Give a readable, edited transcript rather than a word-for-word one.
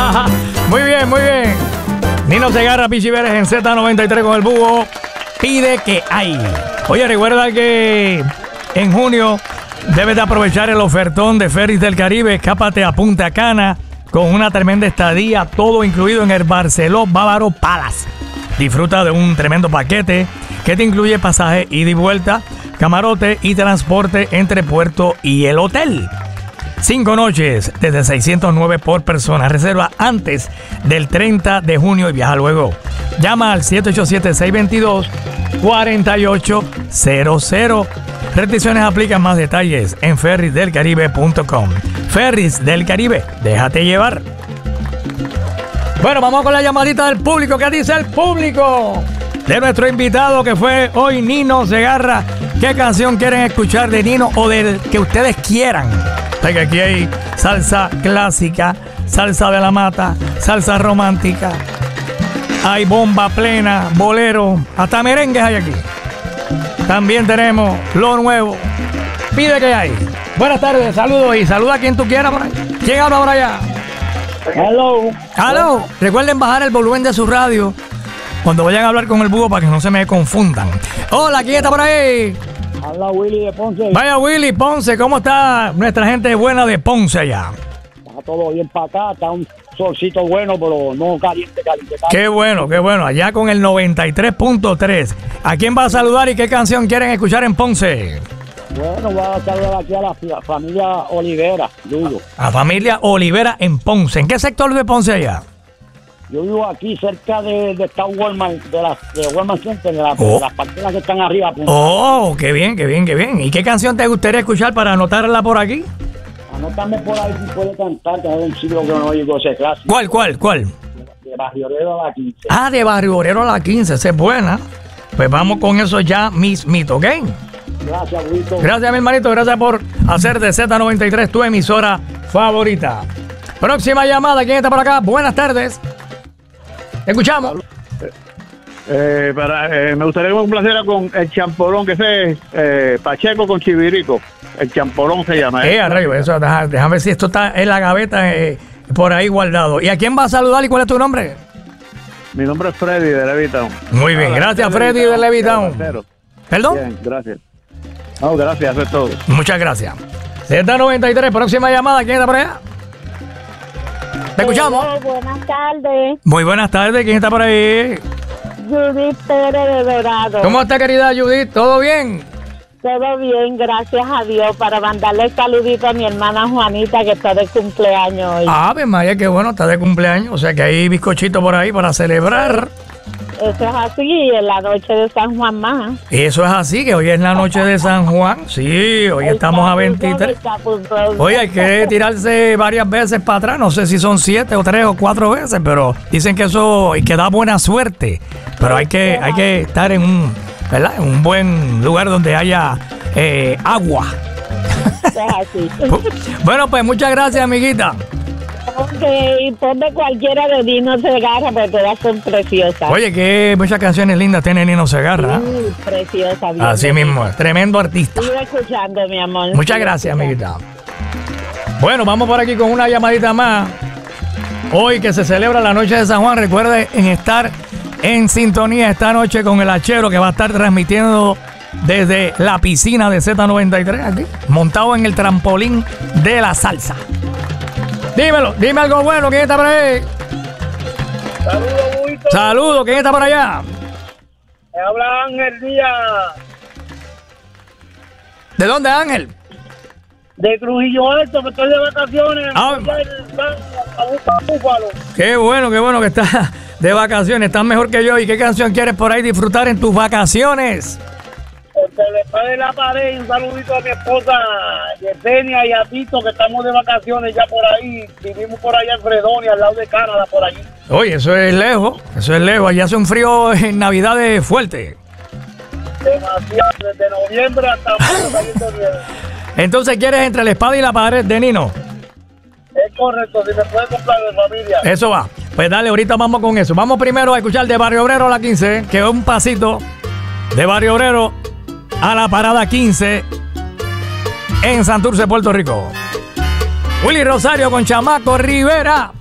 Muy bien, muy bien. Nino Segarra, Pichi Pérez en Z93 con el búho. Pide que hay. Oye, recuerda que en junio debes de aprovechar el ofertón de Ferries del Caribe. Escápate a Punta Cana con una tremenda estadía, todo incluido en el Barceló Bávaro Palace. Disfruta de un tremendo paquete que te incluye pasaje ida y vuelta, camarote y transporte entre puerto y el hotel. 5 noches desde 609 por persona. Reserva antes del 30 de junio y viaja luego. Llama al 787-622-4800. Restricciones aplican. Más detalles en ferrisdelcaribe.com. Ferries del Caribe, déjate llevar. Bueno, vamos con la llamadita del público. ¿Qué dice el público? De nuestro invitado que fue hoy Nino Segarra. ¿Qué canción quieren escuchar de Nino o del que ustedes quieran? Porque aquí hay salsa clásica, salsa de la mata, salsa romántica. Hay bomba plena, bolero, hasta merengues hay aquí. También tenemos lo nuevo. Pide que hay. Buenas tardes, saludos y saluda a quien tú quieras por ahí. ¿Quién habla por allá? Hello. Hello. Recuerden bajar el volumen de su radio cuando vayan a hablar con el búho para que no se me confundan. Hola, ¿quién está por ahí? Habla Willy de Ponce. Vaya Willy, Ponce, ¿cómo está nuestra gente buena de Ponce allá? Está todo bien para acá, está un solcito bueno, pero no caliente. Qué bueno, qué bueno. Allá con el 93.3. ¿A quién va a saludar y qué canción quieren escuchar en Ponce? Bueno, voy a saludar aquí a la familia Olivera, Lugo. A familia Olivera en Ponce. ¿En qué sector de Ponce allá? Yo vivo aquí cerca de esta Walmart, de Walmart Center, de las parcelas que están arriba. Oh, qué bien, qué bien, qué bien. ¿Y qué canción te gustaría escuchar para anotarla por aquí? Anótame por ahí si puede cantar, que es un siglo que no oigo ese clásico. ¿Cuál? De Barrio Obrero a la 15. Ah, de Barrio Obrero a la 15, esa es buena. Pues vamos con eso ya mismito, ¿ok? Gracias, Wilton. Gracias, mi hermanito. Gracias por hacer de Z93 tu emisora favorita. Próxima llamada. ¿Quién está por acá? Buenas tardes. Escuchamos. Me gustaría que me complaciera con el champorón, que es Pacheco con Chivirico. El champorón se llama. Rayo, eso, déjame ver si esto está en la gaveta por ahí guardado. ¿Y a quién va a saludar y cuál es tu nombre? Mi nombre es Freddy de Levitown. Muy bien, gracias Freddy de Levitown. ¿Perdón? Bien, gracias. No, gracias, eso es todo. Muchas gracias. Z93, próxima llamada. ¿Quién está por allá? ¿Te escuchamos? Buenas tardes. Muy buenas tardes. ¿Quién está por ahí? Judith Pérez de Dorado. ¿Cómo está, querida Judith? ¿Todo bien? Todo bien, gracias a Dios. Para mandarle saludito a mi hermana Juanita, que está de cumpleaños hoy. Ave María, qué bueno, está de cumpleaños. O sea que hay bizcochito por ahí para celebrar. Eso es así, en la noche de San Juan más. Eso es así, que hoy es la noche de San Juan. Sí, hoy estamos a 23. Hoy hay que tirarse varias veces para atrás. No sé si son 7 o 3 o 4 veces, pero dicen que eso que da buena suerte. Pero hay que estar en un buen lugar donde haya agua. Eso es así. Bueno, pues muchas gracias, amiguita. Ok, ponme cualquiera de Nino Segarra, porque todas son preciosas. Oye, que muchas canciones lindas tiene Nino Segarra. Preciosa. Bien, así mismo, tremendo artista. Sigo escuchando, mi amor. Muchas gracias, amiguita. Bueno, vamos por aquí con una llamadita más. Hoy que se celebra la noche de San Juan, recuerde en estar en sintonía esta noche con el Hachero, que va a estar transmitiendo desde la piscina de Z93 aquí, montado en el trampolín de la salsa. Dímelo, dime algo bueno. ¿Quién está por ahí? Saludos, Wilton. Saludos, ¿quién está por allá? Me habla Ángel Díaz. ¿De dónde, Ángel? De Trujillo Alto, que estoy de vacaciones. Búfalo. Qué bueno que estás de vacaciones. Estás mejor que yo. ¿Y qué canción quieres por ahí disfrutar en tus vacaciones? Porque después de la pared, un saludito a mi esposa Yesenia y a Tito, que estamos de vacaciones ya por ahí. Vivimos por allá en Fredonia, al lado de Canadá, por allí. Oye, eso es lejos. Allá hace un frío en Navidades fuerte. Demasiado, desde noviembre hasta marzo cayendo nieve. Entonces, ¿quieres entre la espada y la pared de Nino? Es correcto, si me puede comprar de familia. Eso va. Pues dale, ahorita vamos con eso. Vamos primero a escuchar de Barrio Obrero a la 15, que es un pasito de Barrio Obrero a la parada 15 en Santurce, Puerto Rico. Willy Rosario con Chamaco Rivera.